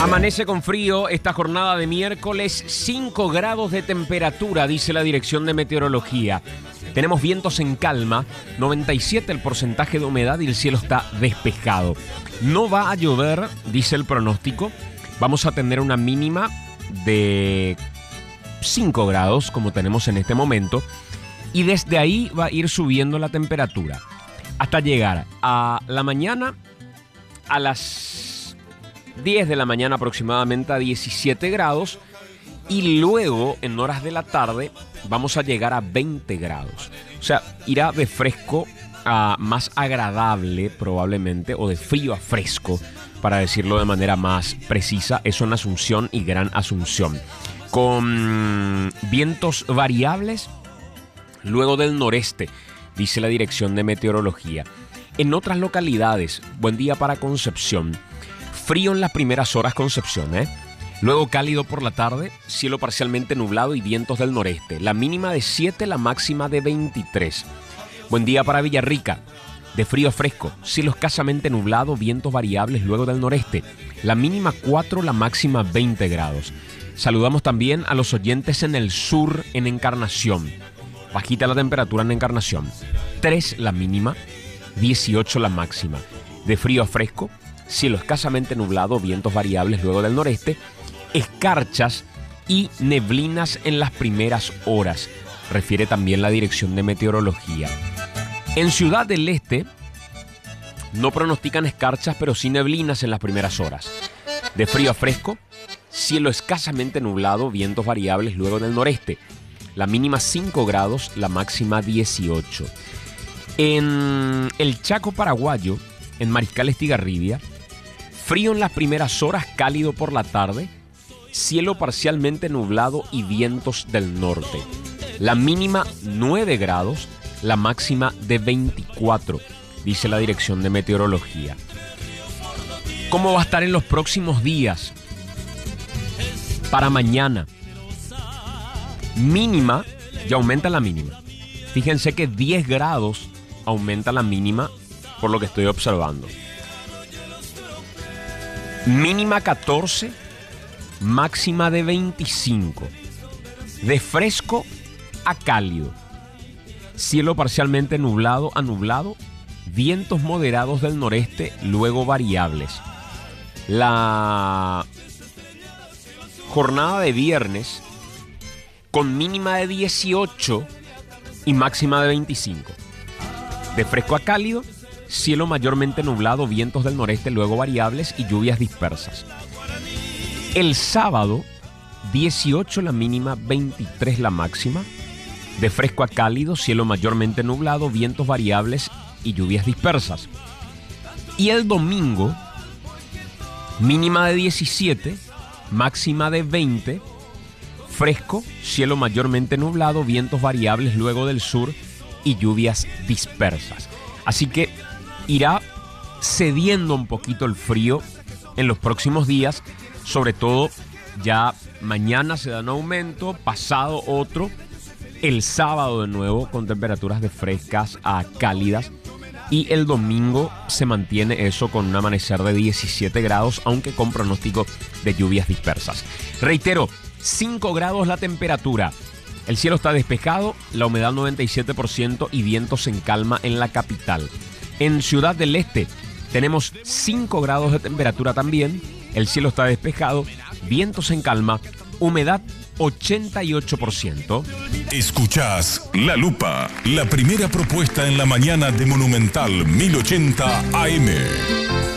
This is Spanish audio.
Amanece con frío esta jornada de miércoles, 5 grados de temperatura, dice la Dirección de Meteorología. Tenemos vientos en calma, 97 el porcentaje de humedad y el cielo está despejado. No va a llover, dice el pronóstico. Vamos a tener una mínima de 5 grados, como tenemos en este momento. Y desde ahí va a ir subiendo la temperatura hasta llegar a la mañana a las 10 de la mañana aproximadamente a 17 grados y luego en horas de la tarde vamos a llegar a 20 grados. O sea, irá de fresco a más agradable probablemente, o de frío a fresco, para decirlo de manera más precisa. Eso en Asunción y Gran Asunción. Con vientos variables luego del noreste, dice la Dirección de Meteorología. En otras localidades, buen día para Concepción. Frío en las primeras horas, Concepción, Luego cálido por la tarde, cielo parcialmente nublado y vientos del noreste. La mínima de 7, la máxima de 23. Buen día para Villarrica. De frío a fresco, cielo escasamente nublado, vientos variables luego del noreste. La mínima 4, la máxima 20 grados. Saludamos también a los oyentes en el sur, en Encarnación. Bajita la temperatura en Encarnación. 3 la mínima, 18 la máxima. De frío a fresco, cielo escasamente nublado, vientos variables luego del noreste. Escarchas y neblinas en las primeras horas, refiere también la Dirección de Meteorología. En Ciudad del Este no pronostican escarchas, pero sí neblinas en las primeras horas. De frío a fresco, cielo escasamente nublado, vientos variables luego del noreste. La mínima 5 grados, la máxima 18. En el Chaco paraguayo, en Mariscal Estigarribia, frío en las primeras horas, cálido por la tarde, cielo parcialmente nublado y vientos del norte. La mínima 9 grados, la máxima de 24, dice la Dirección de Meteorología. ¿Cómo va a estar en los próximos días? Para mañana, mínima, ya aumenta la mínima. Fíjense que 10 grados aumenta la mínima por lo que estoy observando. Mínima 14, máxima de 25. De fresco a cálido. Cielo parcialmente nublado a nublado. Vientos moderados del noreste, luego variables. La jornada de viernes con mínima de 18 y máxima de 25. De fresco a cálido, cielo mayormente nublado, vientos del noreste, luego variables y lluvias dispersas. El sábado, 18 la mínima, 23 la máxima. De fresco a cálido, cielo mayormente nublado, vientos variables y lluvias dispersas. Y el domingo, mínima de 17, máxima de 20. Fresco, cielo mayormente nublado, vientos variables luego del sur y lluvias dispersas. Así que irá cediendo un poquito el frío en los próximos días, sobre todo ya mañana se da un aumento, pasado otro, el sábado de nuevo con temperaturas de frescas a cálidas y el domingo se mantiene eso con un amanecer de 17 grados, aunque con pronóstico de lluvias dispersas. Reitero, 5 grados la temperatura. El cielo está despejado, la humedad 97% y vientos en calma en la capital. En Ciudad del Este tenemos 5 grados de temperatura también. El cielo está despejado, vientos en calma, humedad 88%. Escuchás La Lupa, la primera propuesta en la mañana de Monumental 1080 AM.